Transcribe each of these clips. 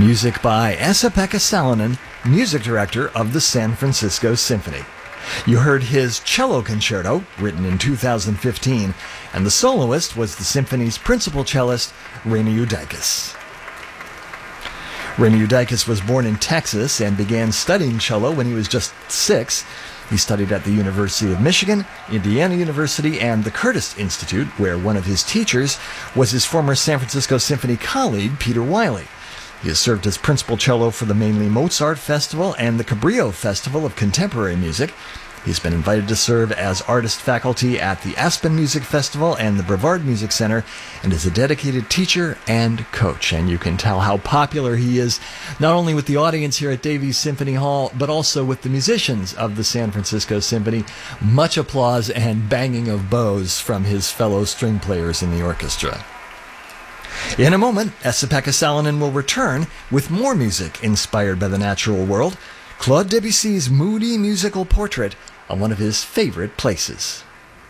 Music by Esa-Pekka Salonen, music director of the San Francisco Symphony. You heard his cello concerto, written in 2015, and the soloist was the symphony's principal cellist, Raina Judaitis. Raina Judaitis was born in Texas and began studying cello when he was just 6. He studied at the University of Michigan, Indiana University, and the Curtis Institute, where one of his teachers was his former San Francisco Symphony colleague, Peter Wiley. He has served as principal cello for the Mainly Mozart Festival and the Cabrillo Festival of Contemporary Music. He's been invited to serve as artist faculty at the Aspen Music Festival and the Brevard Music Center, and is a dedicated teacher and coach. And you can tell how popular he is, not only with the audience here at Davies Symphony Hall, but also with the musicians of the San Francisco Symphony. Much applause and banging of bows from his fellow string players in the orchestra. In a moment, Esa-Pekka Salonen will return with more music inspired by the natural world, Claude Debussy's moody musical portrait on one of his favorite places.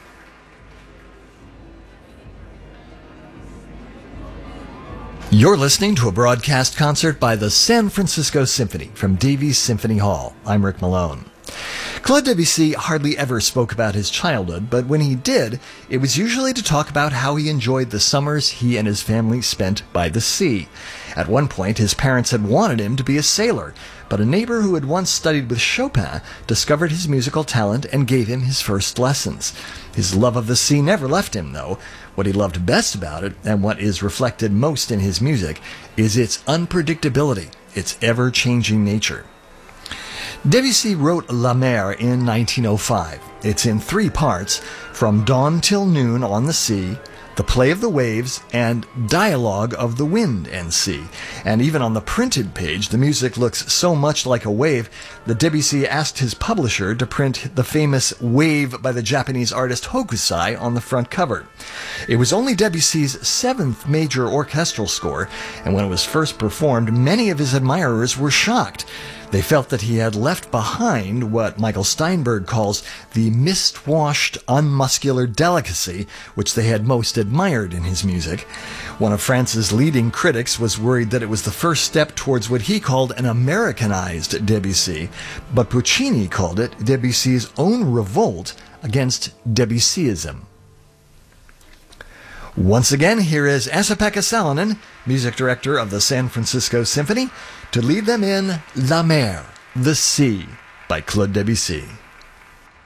You're listening to a broadcast concert by the San Francisco Symphony from Davies Symphony Hall. I'm Rick Malone. Claude Debussy hardly ever spoke about his childhood, but when he did, it was usually to talk about how he enjoyed the summers he and his family spent by the sea. At one point, his parents had wanted him to be a sailor, but a neighbor who had once studied with Chopin discovered his musical talent and gave him his first lessons. His love of the sea never left him, though. What he loved best about it, and what is reflected most in his music, is its unpredictability, its ever-changing nature. Debussy wrote La Mer in 1905. It's in 3 parts, From Dawn Till Noon on the Sea, The Play of the Waves, and Dialogue of the Wind and Sea. And even on the printed page, the music looks so much like a wave that Debussy asked his publisher to print the famous Wave by the Japanese artist Hokusai on the front cover. It was only Debussy's 7th major orchestral score, and when it was first performed, many of his admirers were shocked. They felt that he had left behind what Michael Steinberg calls the mist-washed, unmuscular delicacy which they had most admired in his music. One of France's leading critics was worried that it was the first step towards what he called an Americanized Debussy, but Puccini called it Debussy's own revolt against Debussyism. Once again, here is Esa-Pekka Salonen, music director of the San Francisco Symphony, to lead them in La Mer, the Sea, by Claude Debussy.